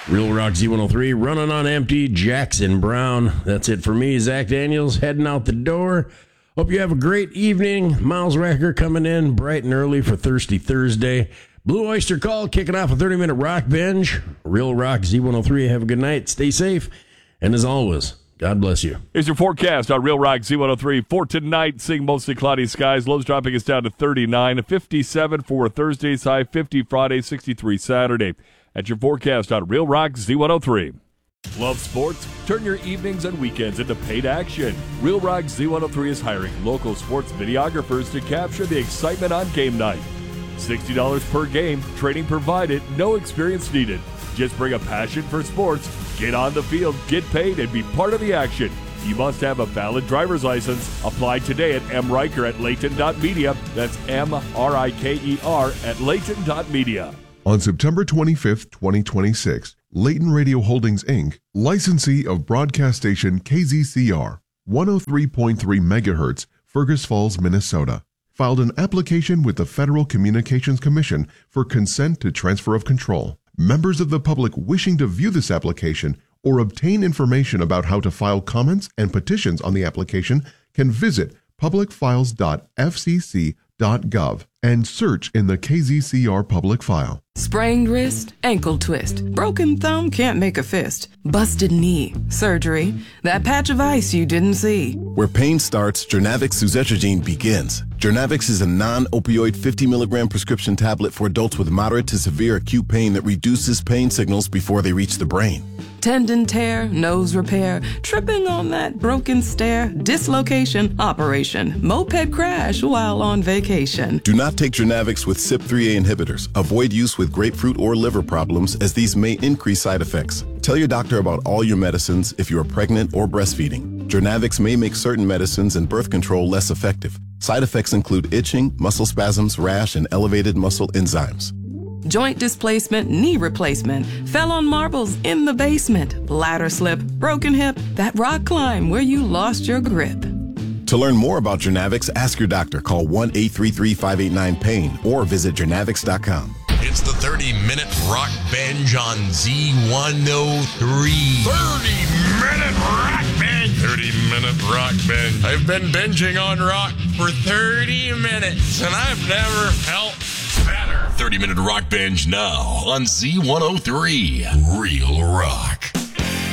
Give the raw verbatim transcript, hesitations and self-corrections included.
Real Rock Z one oh three, running on empty, Jackson Brown. That's it for me, Zach Daniels, heading out the door. Hope you have a great evening. Miles Racker coming in bright and early for Thirsty Thursday. Blue Oyster Call kicking off a thirty-minute rock binge. Real Rock Z one oh three, have a good night. Stay safe. And as always, God bless you. Here's your forecast on Real Rock Z one oh three. For tonight, seeing mostly cloudy skies. Lows dropping us down to thirty-nine. fifty-seven for Thursday's high. fifty Friday. sixty-three Saturday. At your forecast on Real Rock Z one oh three. Love sports? Turn your evenings and weekends into paid action. Real Rock Z one oh three is hiring local sports videographers to capture the excitement on game night. sixty dollars per game, training provided, no experience needed. Just bring a passion for sports, get on the field, get paid, and be part of the action. You must have a valid driver's license. Apply today at M. Riker at Layton dot media. That's M R I K E R at Layton dot media. On September twenty-fifth, twenty twenty-six, Layton Radio Holdings, Incorporated, licensee of broadcast station K Z C R, one oh three point three megahertz, Fergus Falls, Minnesota, filed an application with the Federal Communications Commission for consent to transfer of control. Members of the public wishing to view this application or obtain information about how to file comments and petitions on the application can visit public files dot f c c dot gov and search in the K Z C R public file. Sprained wrist, ankle twist, broken thumb, can't make a fist, busted knee, surgery, that patch of ice you didn't see. Where pain starts, Jernavix suzetrigine begins. Jernavix is a non-opioid fifty milligram prescription tablet for adults with moderate to severe acute pain that reduces pain signals before they reach the brain. Tendon tear, nose repair, tripping on that broken stair, dislocation, operation, moped crash while on vacation. Do not take Jernavix with C Y P three A inhibitors. Avoid use with grapefruit or liver problems, as these may increase side effects. Tell your doctor about all your medicines if you are pregnant or breastfeeding. Jernavix may make certain medicines and birth control less effective. Side effects include itching, muscle spasms, rash, and elevated muscle enzymes. Joint displacement, knee replacement, fell on marbles in the basement, ladder slip, broken hip, that rock climb where you lost your grip. To learn more about Jernavix, ask your doctor. Call one eight three three, five eight nine, pain or visit jernavix dot com. It's the thirty-minute rock binge on Z one oh three. thirty-minute rock binge. thirty-minute rock binge. I've been binging on rock for thirty minutes, and I've never felt better. thirty-minute rock binge now on Z one oh three. Real Rock.